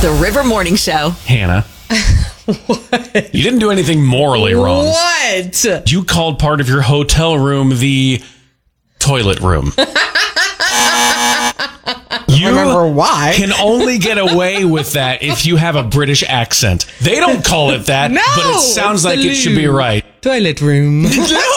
The River Morning Show. Hannah. What? You didn't do anything morally wrong. What? You called part of your hotel room the toilet room. You remember why. can only get away with that if you have a British accent. They don't call it that, No, but it sounds like the it should be loo. right. Toilet room. No!